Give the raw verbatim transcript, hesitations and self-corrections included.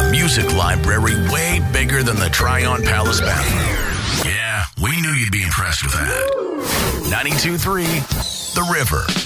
a music library way bigger than the Tryon Palace bathroom. Yeah, we knew you'd be impressed with that. ninety-two point three The River.